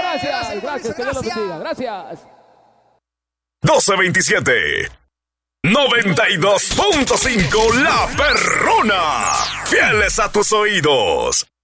Gracias, que Dios los bendiga. Gracias. 1227 92.5 La Perrona. Fieles a tus oídos.